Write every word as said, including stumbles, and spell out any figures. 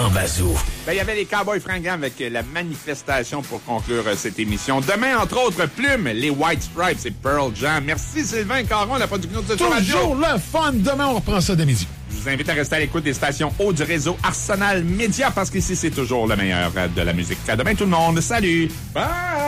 Grand Bazou. Ben, il y avait les Cowboys fringants avec la manifestation pour conclure cette émission. Demain, entre autres, Plume, les White Stripes et Pearl Jam. Merci Sylvain Caron, la production de ce show radio. Toujours le fun. Demain, on reprend ça dès midi. Je vous invite à rester à l'écoute des stations haut du réseau Arsenal Média parce qu'ici, c'est toujours le meilleur de la musique. À demain tout le monde. Salut! Bye!